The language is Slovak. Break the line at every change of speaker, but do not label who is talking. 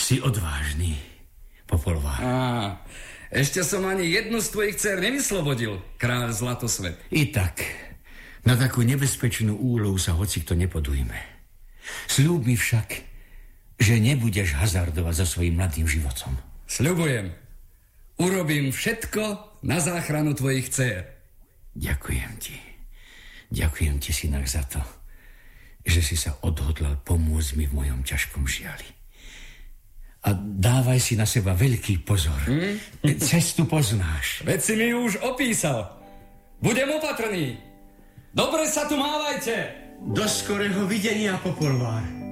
Si odvážny, Popolvár.
Ešte som ani jednu z tvojich dcér nevyslobodil, kráľ Zlatosvet.
I tak, na takú nebezpečnú úlohu sa hocikto nepodujme. Sľub mi však, že nebudeš hazardovať za svojím mladým životom.
Sľubujem. Urobím všetko na záchranu tvojich dcér.
Ďakujem ti. Ďakujem ti, synak, za to, že si sa odhodlal pomôcť mi v mojom ťažkom žiali. A dávaj si na seba veľký pozor. Cestu poznáš.
Veď si mi už opísal. Budem opatrný. Dobre sa tu mávajte.
Do skorého videnia, Popolvár.